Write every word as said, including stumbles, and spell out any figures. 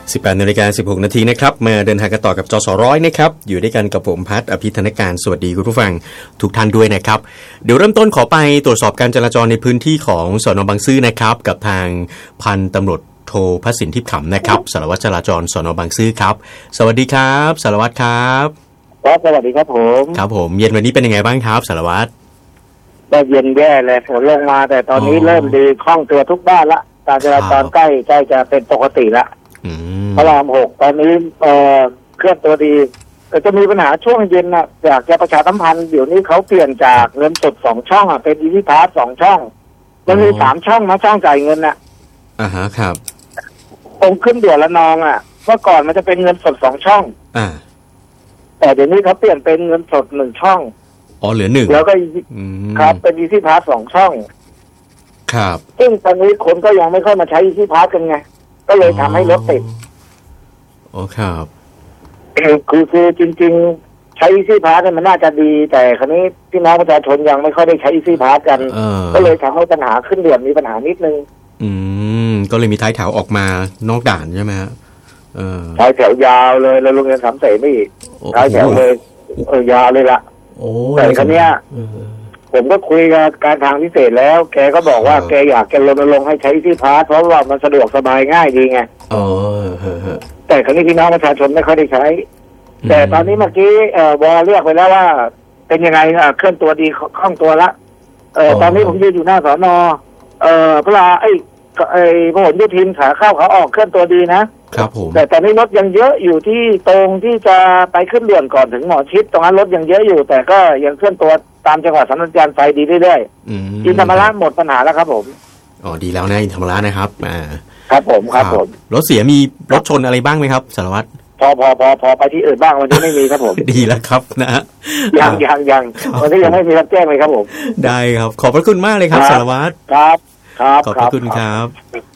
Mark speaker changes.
Speaker 1: สิบแปดนาฬิกาสิบหกนาทีนะครับมาเดินทางกันต่อกับจสร้อยนะครับอยู่ด้วยกันกับผมพัฒน์อภิธนการสวัสดีคุณผู้ฟังทุกท่านด้วยนะครับเดี๋ยวเริ่มต้นขอไปตรวจสอบการจราจรในพื้นที่ของสน.บางซื่อนะครับกับทางพันตำรวจโทพสินทิพย์ขำนะครับสารวัตรจราจรสน.บางซื่อครับสวัสดีครับสารวัตรครับ
Speaker 2: ครับสวัสดีครับผม
Speaker 1: ครับผมเย็นวันนี้เป็นยังไงบ้างครับสารวัตร
Speaker 2: ก็เย็นแย่เลยฝนลงมาแต่ตอนนี้เริ่มดีคล่องตัวทุกด้านละการจราจรใกล้ใกล้จะเป็นปกติละพระรามหกตอนนี้เอ่อเคลื่อนตัวดีแต่จะมีปัญหาช่วงเย็นน่ะอยากจะประชาสัมพันธ์เดี๋ยวนี้เขาเปลี่ยนจากเงินสดสองช่องอ่ะเป็นอีซี่พาสสองช่องมันมีสามช่องนะช่องจ่ายเงินน่ะ
Speaker 1: อ่าฮะครับ
Speaker 2: ตรงขึ้นเดือดละนองอ่ะเมื่อก่อนมันจะเป็นเงินสดสองช่อง
Speaker 1: อ่า
Speaker 2: แต่เดี๋ยวนี้เขาเปลี่ยนเป็นเงินสดหนึ่งช่อง
Speaker 1: อ๋อเหลือหนึ่ง
Speaker 2: แล้วก็ครับเป็นอีซี่พาสสองช่อง
Speaker 1: ครับ
Speaker 2: ซึ่งตอนนี้คนก็ยังไม่ค่อยมาใช้อีซี่พาสกันไงก็เลยทำให้รถติด
Speaker 1: โอ้ครับ
Speaker 2: คือคือจริงๆใช้อีซี่พาสเนี่ยมันน่าจะดีแต่คราวนี้พี่น้องประชาชนยังไม่ค่อยได้ใช้อีซี่พาสกันก็เลยทำให้ปัญหาขึ้นเดือนมีปัญหานิดนึง
Speaker 1: อืมก็เลยมีท้ายแถวออกมานอกด่านใช่ไหมฮะเออ
Speaker 2: ท้ายแถวยาวเลยแล้วโรงเรียนสามเสนไม่ท้ายแถวเลยเออยาวเลยล่ะแต่คราวนี้ผมก็คุยกับการทางพิเศษแล้วแกก็บอกว่าแกอยากจะรณรงค์ให้ใช้ที่พาสเพราะว่ามันสะดวกสบายง่ายดีไง
Speaker 1: อ๋อ
Speaker 2: แต่ครั้งนี้พี่น้องประชาชนไม่ค่อยได้ใช้แต่ตอนนี้เมื่อกี้เอ่อวอเรียกไปแล้วว่าเป็นยังไงเคลื่อนตัวดีคล่องตัวละเอ่อตอนนี้ผมยืนอยู่หน้าสน.เอ่อพระไอ้ไอ้พหลโยธินขาเข้าขาออกเคลื่อนตัวดีนะครับผมแต่ตอนนี้รถยังเยอะอยู่ที่ตรงที่จะไปขึ้นเดือนก่อนถึงหมอชิดตรงนั้นรถยังเยอะอยู่แต่ก็ยังเคลื่อนตัวตามจังหวัดสัญญาณไฟดีเรื่อยๆอินธรรมราชหมดปัญหาแล้วครับผม
Speaker 1: อ๋อดีแล้วนะอินธรรมราชนะครับอ่า
Speaker 2: ครับผมครับผม
Speaker 1: รถเสียมีรถชนอะไรบ้างไหมครับสารวัตร
Speaker 2: พอพอพอพอไปที่อื่นบ้างวันนี้ไม่มีครับผม
Speaker 1: ดีแล้วครับนะ
Speaker 2: ยังยังยังวันนี้ยังไม่มีรับแจ้งเลยครับผม
Speaker 1: ได้ครับขอบพระคุณมากเลยครับสารวัตร
Speaker 2: ครับครับ
Speaker 1: ขอบพระคุณครับ